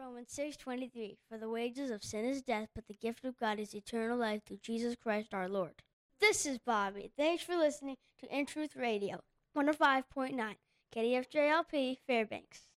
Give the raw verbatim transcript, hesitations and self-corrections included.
Romans six twenty-three, for the wages of sin is death, but the gift of God is eternal life through Jesus Christ our Lord. This is Bobby. Thanks for listening to In Truth Radio, one oh five point nine, K D F J L P, Fairbanks.